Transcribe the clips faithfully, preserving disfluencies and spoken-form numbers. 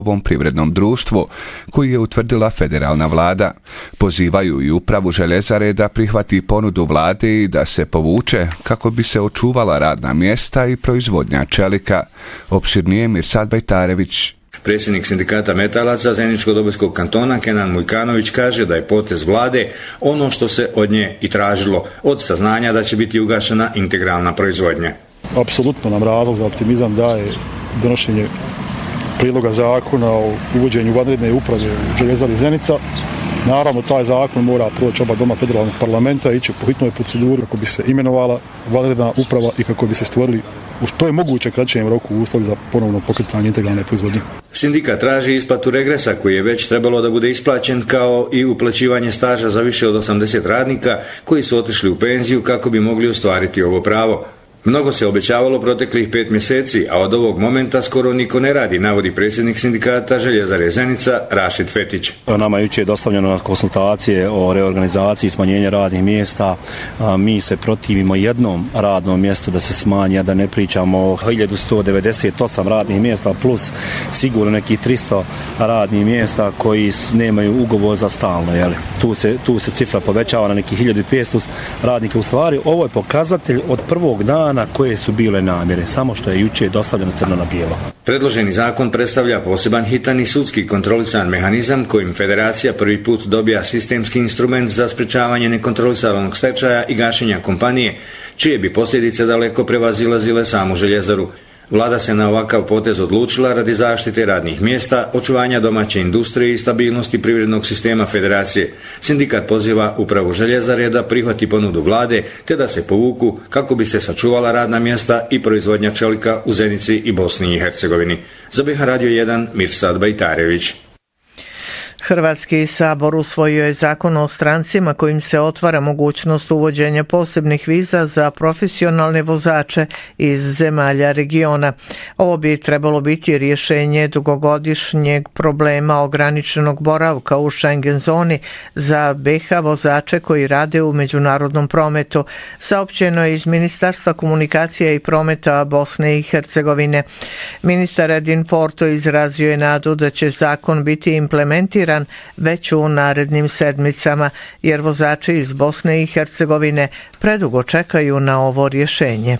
ovom privrednom društvu, koji je utvrdila federalna vlada. Pozivaju i upravu željezare da prihvati ponudu vlade i da se povuče kako bi se očuvala radna mjesta i proizvodnja čelika. Opširnije Mirsad Bajtarević. Predsjednik sindikata metalaca Zeničko-Dobojskog kantona Kenan Mujkanović kaže da je potez vlade ono što se od nje i tražilo, od saznanja da će biti ugašena integralna proizvodnja. Apsolutno nam razlog za optimizam daje donošenje prijedloga zakona o uvođenju vanredne uprave u željezari Zenica. Naravno, taj zakon mora proći oba doma federalnog parlamenta i ići po hitnoj proceduri kako bi se imenovala vanredna uprava i kako bi se stvorili u što je moguće kraćem roku uslovi za ponovno pokretanje integralne proizvodnje. Sindikat traži isplatu regresa koji je već trebalo da bude isplaćen, kao i uplaćivanje staža za više od osamdeset radnika koji su otišli u penziju kako bi mogli ostvariti ovo pravo. Mnogo se obećavalo proteklih pet mjeseci, a od ovog momenta skoro niko ne radi, navodi predsjednik sindikata Željezare Zenica Rašid Fetić. Nama je jučer dostavljeno na konsultacije o reorganizaciji i smanjenju radnih mjesta. Mi se protivimo jednom radnom mjestu da se smanje, da ne pričamo o hiljadu sto devedeset osam radnih mjesta plus sigurno nekih tristo radnih mjesta koji nemaju ugovor za stalno. Jeli? Tu, se, tu se cifra povećava na nekih hiljadu petsto radnika. U stvari, ovo je pokazatelj od prvog dana na koje su bile namjere, samo što je jučer dostavljeno crno na bijelo. Predloženi zakon predstavlja poseban hitan i sudski kontrolisan mehanizam kojim federacija prvi put dobija sistemski instrument za sprečavanje nekontrolisanog stečaja i gašenja kompanije, čije bi posljedice daleko prevazilazile samu željezaru. Vlada se na ovakav potez odlučila radi zaštite radnih mjesta, očuvanja domaće industrije i stabilnosti privrednog sistema federacije. Sindikat poziva upravu željezare da prihvati ponudu vlade te da se povuku kako bi se sačuvala radna mjesta i proizvodnja čelika u Zenici i Bosni i Hercegovini. Za B H Radio jedan Mirsad Bajtarević. Hrvatski sabor usvojio je zakon o strancima kojim se otvara mogućnost uvođenja posebnih viza za profesionalne vozače iz zemalja regiona. Ovo bi trebalo biti rješenje dugogodišnjeg problema ograničenog boravka u Schengen zoni za B H vozače koji rade u međunarodnom prometu, saopćeno je iz Ministarstva komunikacija i prometa Bosne i Hercegovine. Ministar Edin Forto izrazio je nadu da će zakon biti implementiran već u narednim sedmicama, jer vozači iz Bosne i Hercegovine predugo čekaju na ovo rješenje.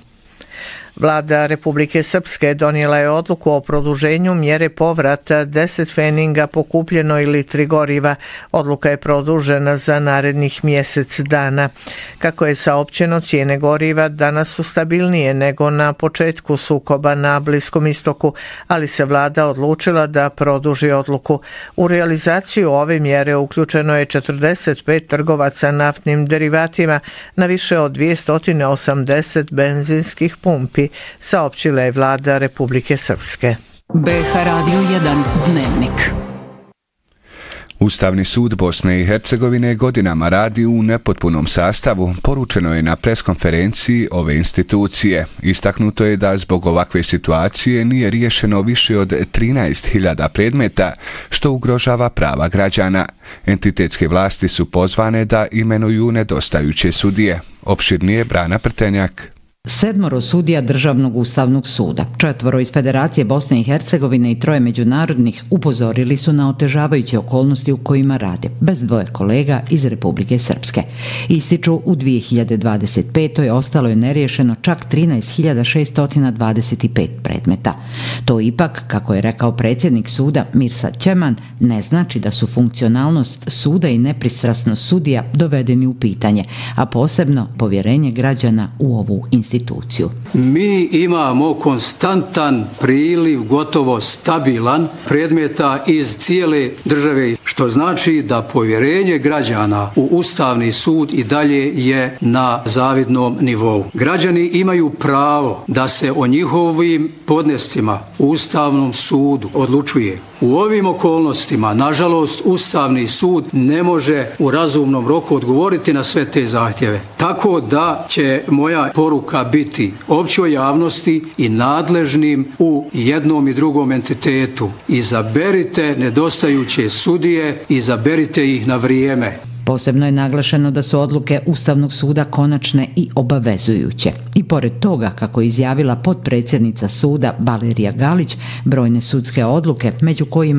Vlada Republike Srpske donijela je odluku o produženju mjere povrata deset pfeninga po kupljenoj litri goriva. Odluka je produžena za narednih mjesec dana. Kako je saopćeno, cijene goriva danas su stabilnije nego na početku sukoba na Bliskom istoku, ali se vlada odlučila da produži odluku. U realizaciju ove mjere uključeno je četrdeset pet trgovaca naftnim derivatima na više od dvjesto osamdeset benzinskih pumpi, saopćila je vlada Republike Srpske. B H Radio jedan dnevnik. Ustavni sud Bosne i Hercegovine godinama radi u nepotpunom sastavu, poručeno je na preskonferenciji ove institucije. Istaknuto je da zbog ovakve situacije nije riješeno više od trinaest hiljada predmeta, što ugrožava prava građana. Entitetske vlasti su pozvane da imenuju nedostajuće sudije. Opširnije Brana Prtenjak. Sedmoro sudija Državnog ustavnog suda, četvoro iz Federacije Bosne i Hercegovine i troje međunarodnih upozorili su na otežavajuće okolnosti u kojima rade, bez dvoje kolega iz Republike Srpske. Ističu, u dvije hiljade dvadeset petoj ostalo je neriješeno čak trinaest hiljada šesto dvadeset pet predmeta. To ipak, kako je rekao predsjednik suda Mirsad Ćeman, ne znači da su funkcionalnost suda i nepristrasnost sudija dovedeni u pitanje, a posebno povjerenje građana u ovu instituciju. instituciju. Mi imamo konstantan priliv, gotovo stabilan predmeta iz cijele države, što znači da povjerenje građana u Ustavni sud i dalje je na zavidnom nivou. Građani imaju pravo da se o njihovim podnescima u Ustavnom sudu odlučuje. U ovim okolnostima, nažalost, Ustavni sud ne može u razumnom roku odgovoriti na sve te zahtjeve. Tako da će moja poruka biti općoj javnosti i nadležnim u jednom i drugom entitetu. Izaberite nedostajuće sudije, izaberite ih na vrijeme. Posebno je naglašeno da su odluke Ustavnog suda konačne i obavezujuće. I pored toga, kako je izjavila potpredsjednica suda Valerija Galić, brojne sudske odluke, među kojima